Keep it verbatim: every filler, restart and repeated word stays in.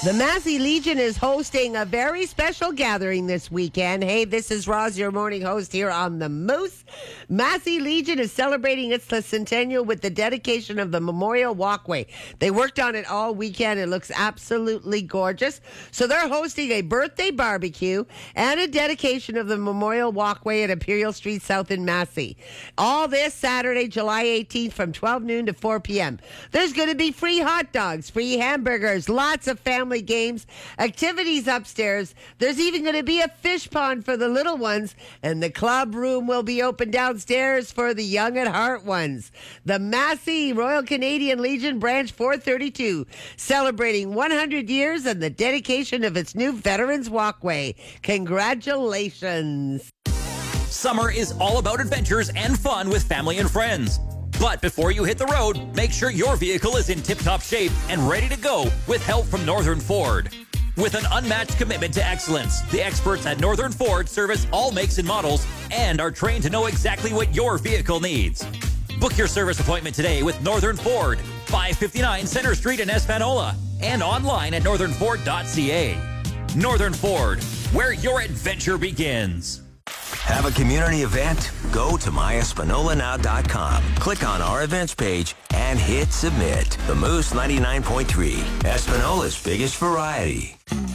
The Massey Legion is hosting a very special gathering this weekend. Hey, this is Roz, your morning host here on The Moose. Massey Legion is celebrating its centennial with the dedication of the Memorial Walkway. They worked on it all weekend. It looks absolutely gorgeous. So they're hosting a birthday barbecue and a dedication of the Memorial Walkway at Imperial Street South in Massey. All this Saturday, July eighteenth from twelve noon to four p.m. There's going to be free hot dogs, free hamburgers, lots of family games, activities upstairs. There's even going to be a fish pond for the little ones, and the club room will be open downstairs for the young at heart ones. The Massey Royal Canadian Legion Branch four thirty-two, celebrating one hundred years and the dedication of its new Veterans Walkway. Congratulations. Summer is all about adventures and fun with family and friends. But before you hit the road, make sure your vehicle is in tip-top shape and ready to go with help from Northern Ford. With an unmatched commitment to excellence, the experts at Northern Ford service all makes and models and are trained to know exactly what your vehicle needs. Book your service appointment today with Northern Ford, five fifty-nine Center Street in Espanola, and online at northern ford dot c a. Northern Ford, where your adventure begins. Have a community event? Go to my espanola now dot com. Click on our events page and hit submit. The Moose ninety-nine point three, Espanola's biggest variety.